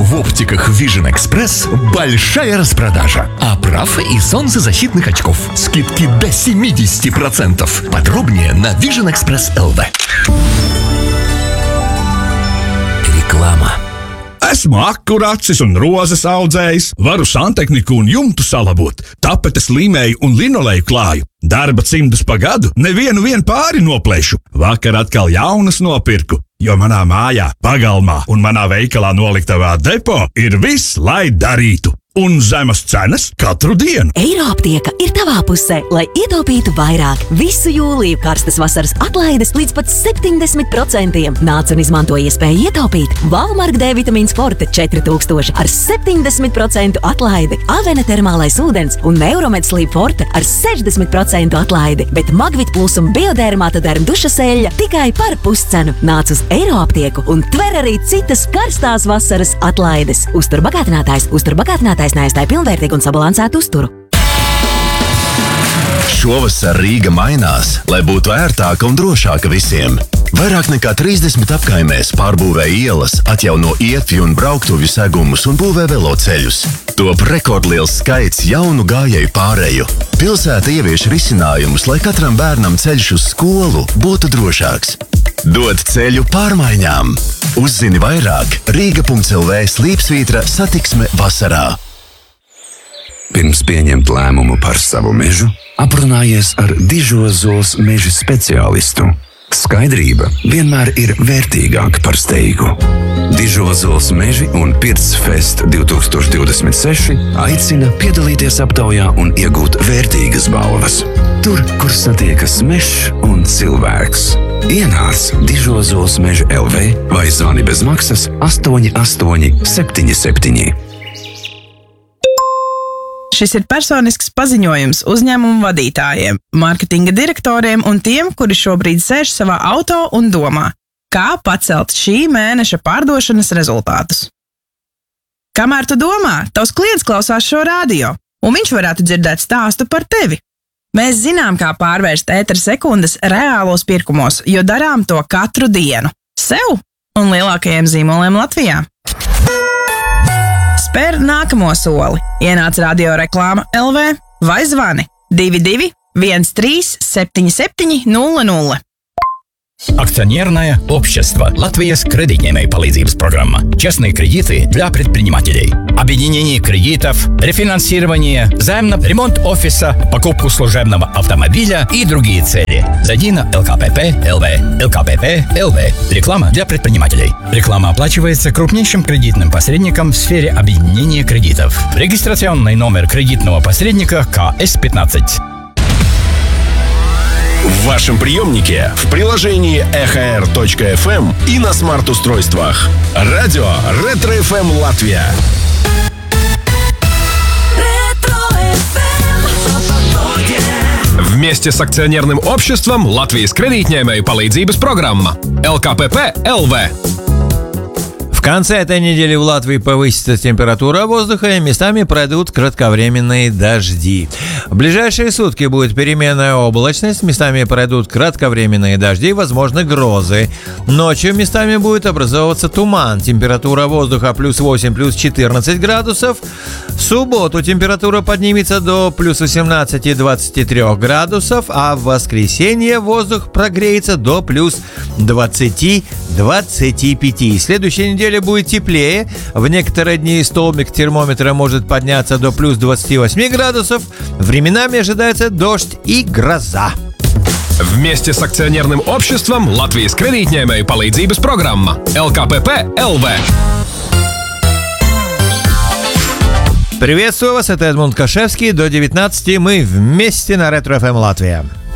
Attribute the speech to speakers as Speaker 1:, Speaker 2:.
Speaker 1: В оптиках Vision Express большая распродажа оправ и солнцезащитных очков. Скидки до 70%. Подробнее на Vision Express LV. Reklāma.
Speaker 2: Esmu akuracis un rozes audzējs, varu santehniku un jumtu salabot, tapetes līmēju un linoleju klāju. Darba cimdus pa gadu, nevienu pāri noplēšu. Vakar atkal jaunas nopirku, jo manā mājā, pagalmā un manā veikalā noliktavā depo ir viss, lai darītu. Un zemes cenas katru dienu.
Speaker 3: Eiroaptieka ir tavā pusē, lai ietaupītu vairāk. Visu jūliju karstas vasaras atlaides līdz pat 70%. Nāc un izmanto iespēju ietaupīt. Valmark D vitamīns Forte 4000 ar 70% atlaidi. Avena termālais ūdens un Neuromed Sleep Forte ar 60% atlaidi. Bet Magvit Plus un Biodermāta derm dušas eļļa tikai par puscenu. Nāc uz Eiroaptieku un tver arī citas karstās vasaras atlaides. Uztur bagātinātājs, neaizstāja pilnvērtīgu un sabalansētu uzturu.
Speaker 4: Šovasar Rīga mainās, lai būtu ērtāka un drošāka visiem. Vairāk nekā 30 apkaimēs pārbūvē ielas, atjauno ietvi un brauktuvju segumus un būvē veloceļus. Top rekordliels skaits jaunu gājēju pāreju. Pilsēta ievieš risinājumus, lai katram bērnam ceļš uz skolu būtu drošāks. Dod ceļu pārmaiņām. Uzzini vairāk Rīga.lv/satiksme vasarā.
Speaker 5: Pirms pieņemt lēmumu par savu mežu, aprunājies ar Dižozols meža speciālistu. Skaidrība vienmēr ir vērtīgāka par steigu. Dižozols meži un Pirtsfest 2026 aicina piedalīties aptaujā un iegūt vērtīgas balvas. Tur, kur satiekas mežs un cilvēks. Ienāc Dižozols meža LV vai zvani bez maksas 8877.
Speaker 6: Šis ir personisks paziņojums uzņēmumu vadītājiem, mārketinga direktoriem un tiem, kuri šobrīd sēž savā auto un domā, kā pacelt šī mēneša pārdošanas rezultātus. Kamēr tu domā, tavs klients klausās šo radio, un viņš varētu dzirdēt stāstu par tevi. Mēs zinām, kā pārvērst ētera sekundes reālos pirkumos, jo darām to katru dienu. Sev un lielākajiem zīmoliem Latvijā. Spēr nākamo soli. Ienāc Radio Reklāma LV vai zvani 22 13 77 00.
Speaker 7: Акционерное общество «Латвийс кредитной palīdzības программа». Частные кредиты для предпринимателей. Объединение кредитов, рефинансирование, займ на ремонт офиса, покупку служебного автомобиля и другие цели. Зайди на ЛКПП ЛВ. ЛКПП ЛВ. Реклама для предпринимателей. Реклама оплачивается крупнейшим кредитным посредником в сфере объединения кредитов. Регистрационный номер кредитного посредника КС-15.
Speaker 4: В вашем приемнике, в приложении EHR.FM и на смарт-устройствах. Радио Ретро-ФМ Латвия.
Speaker 8: Вместе с акционерным обществом Латвийс кредитной palīdzības программа ЛКПП ЛВ.
Speaker 9: В конце этой недели в Латвии повысится температура воздуха и местами пройдут кратковременные дожди. В ближайшие сутки будет переменная облачность, местами пройдут кратковременные дожди, возможны грозы. Ночью местами будет образовываться туман. Температура воздуха плюс 8, плюс 14 градусов. В субботу температура поднимется до плюс 18 и 23 градусов, а в воскресенье воздух прогреется до плюс 20-25. Следующая неделя будет теплее. В некоторые дни столбик термометра может подняться до плюс 28 градусов. Временами ожидается дождь и гроза.
Speaker 8: Вместе с акционерным обществом Латвийс кредитной palīdzības программа ЛКПП ЛВ.
Speaker 9: Приветствую вас, это Эдмунд Кашевский. До 19 мы вместе на Ретро-ФМ Латвия.